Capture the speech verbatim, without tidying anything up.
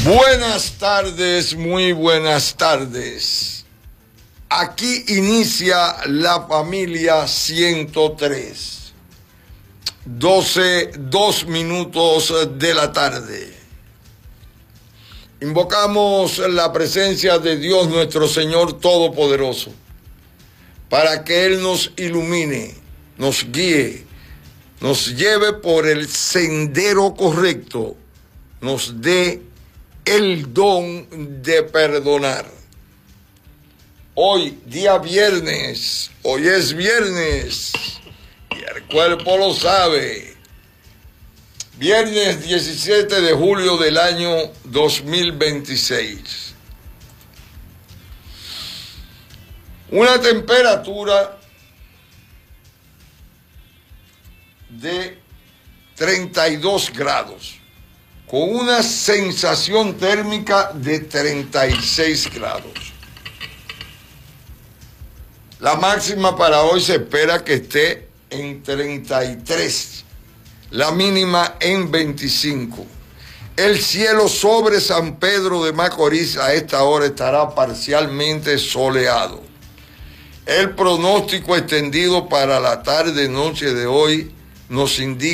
Buenas tardes, muy buenas tardes. Aquí inicia la familia ciento tres. doce, dos minutos de la tarde. Invocamos la presencia de Dios nuestro Señor Todopoderoso para que Él nos ilumine, nos guíe, nos lleve por el sendero correcto, nos dé el don de perdonar. Hoy, día viernes, hoy es viernes y el cuerpo lo sabe. Viernes diecisiete de julio del año dos mil veintiséis. Una temperatura de treinta y dos grados, con una sensación térmica de treinta y seis grados. La máxima para hoy se espera que esté en treinta y tres, la mínima en veinticinco. El cielo sobre San Pedro de Macorís a esta hora estará parcialmente soleado. El pronóstico extendido para la tarde-noche de hoy nos indica